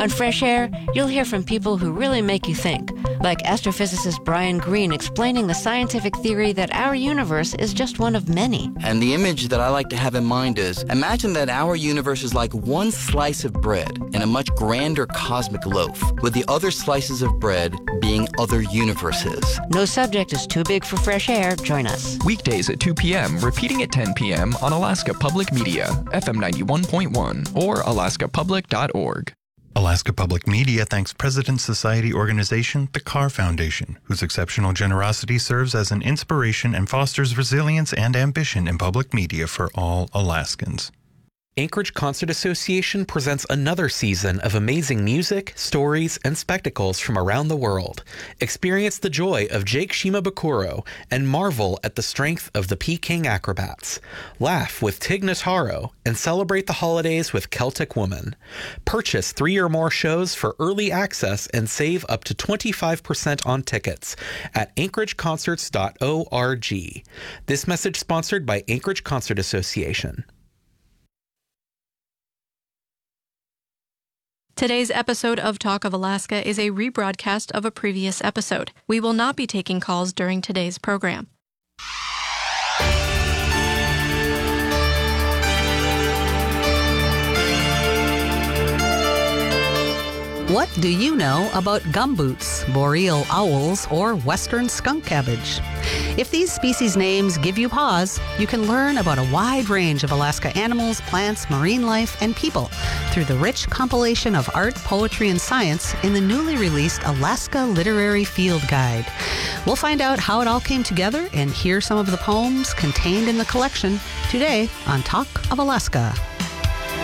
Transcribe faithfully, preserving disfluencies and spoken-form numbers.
On Fresh Air, you'll hear from people who really make you think, like astrophysicist Brian Greene explaining the scientific theory that our universe is just one of many. And the image that I like to have in mind is, imagine that our universe is like one slice of bread in a much grander cosmic loaf, with the other slices of bread being other universes. No subject is too big for Fresh Air. Join us. Weekdays at two p.m., repeating at ten p.m. on Alaska Public Media, F M ninety-one point one, or alaska public dot org. Alaska Public Media thanks President's Society organization, the Carr Foundation, whose exceptional generosity serves as an inspiration and fosters resilience and ambition in public media for all Alaskans. Anchorage Concert Association presents another season of amazing music, stories, and spectacles from around the world. Experience the joy of Jake Shimabukuro and marvel at the strength of the Peking Acrobats. Laugh with Tig Notaro and celebrate the holidays with Celtic Woman. Purchase three or more shows for early access and save up to twenty-five percent on tickets at anchorage concerts dot org. This message sponsored by Anchorage Concert Association. Today's episode of Talk of Alaska is a rebroadcast of a previous episode. We will not be taking calls during today's program. What do you know about gumboots, boreal owls, or western skunk cabbage? If these species names give you pause, you can learn about a wide range of Alaska animals, plants, marine life, and people through the rich compilation of art, poetry, and science in the newly released Alaska Literary Field Guide. We'll find out how it all came together and hear some of the poems contained in the collection today on Talk of Alaska.